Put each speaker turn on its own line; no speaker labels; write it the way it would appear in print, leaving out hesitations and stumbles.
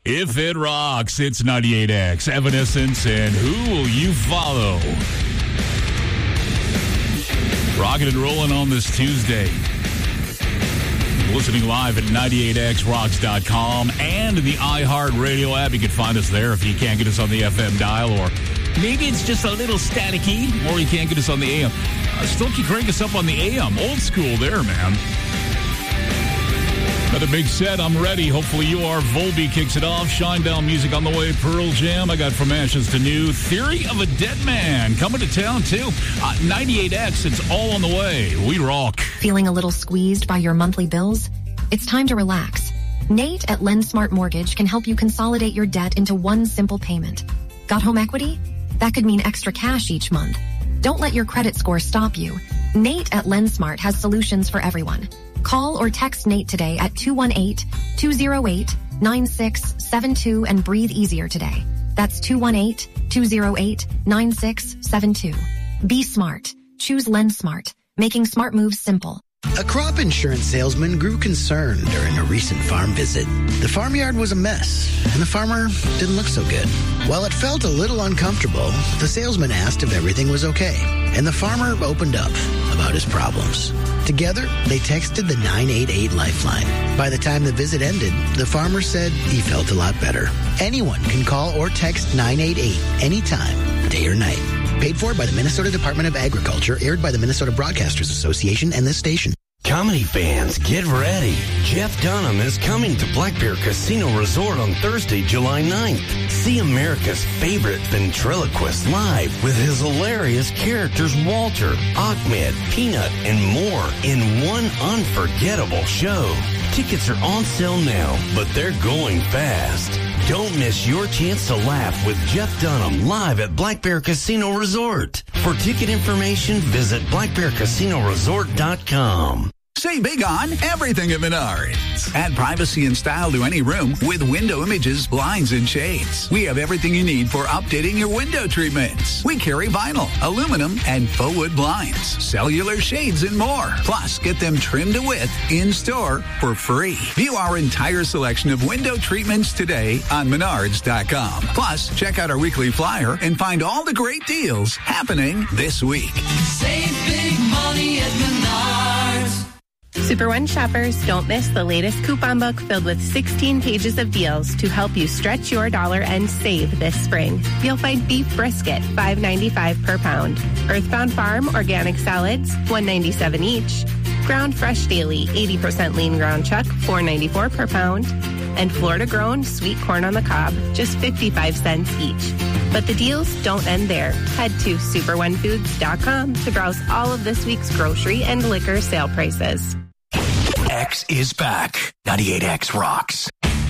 If it rocks, it's 98X, Evanescence, and who will you follow? Rocking and rolling on this Tuesday. Listening live at 98xrocks.com and the iHeartRadio app. You can find us there if you can't get us on the FM dial, or maybe it's just a little staticky, or you can't get us on the AM. Still can crank us up on the AM. Old school there, man. Another big set. I'm ready. Hopefully you are. Volbeat kicks it off. Shinedown music on the way. Pearl Jam. I got From Ashes to New. Theory of a Dead Man coming to town, too. 98X. It's all on the way. We rock.
Feeling a little squeezed by your monthly bills? It's time to relax. Nate at LendSmart Mortgage can help you consolidate your debt into one simple payment. Got home equity? That could mean extra cash each month. Don't let your credit score stop you. Nate at LendSmart has solutions for everyone. Call or text Nate today at 218-208-9672 and breathe easier today. That's 218-208-9672. Be smart. Choose LendSmart, making smart moves simple.
A crop insurance salesman grew concerned during a recent farm visit. The farmyard was a mess, and the farmer didn't look so good. While it felt a little uncomfortable, the salesman asked if everything was okay, and the farmer opened up about his problems. Together, they texted the 988 Lifeline. By the time the visit ended, the farmer said he felt a lot better. Anyone can call or text 988 anytime, day or night. Paid for by the Minnesota Department of Agriculture, aired by the Minnesota Broadcasters Association and this station.
Comedy fans, get ready. Jeff Dunham is coming to Black Bear Casino Resort on Thursday, July 9th. See America's favorite ventriloquist live with his hilarious characters Walter, Ahmed, Peanut, and more in one unforgettable show. Tickets are on sale now, but they're going fast. Don't miss your chance to laugh with Jeff Dunham live at Black Bear Casino Resort. For ticket information, visit blackbearcasinoresort.com.
Save big on everything at Menards. Add privacy and style to any room with window images, blinds, and shades. We have everything you need for updating your window treatments. We carry vinyl, aluminum, and faux wood blinds, cellular shades, and more. Plus, get them trimmed to width in-store for free. View our entire selection of window treatments today on Menards.com. Plus, check out our weekly flyer and find all the great deals happening this week.
Save big money at Menards.
Super One shoppers, don't miss the latest coupon book filled with 16 pages of deals to help you stretch your dollar and save this spring. You'll find beef brisket, $5.95 per pound. Earthbound Farm organic salads, $1.97 each. Ground Fresh Daily, 80% lean ground chuck, $4.94 per pound. And Florida grown sweet corn on the cob, just 55 cents each. But the deals don't end there. Head to superonefoods.com to browse all of this week's grocery and liquor sale prices.
X is back. 98X rocks.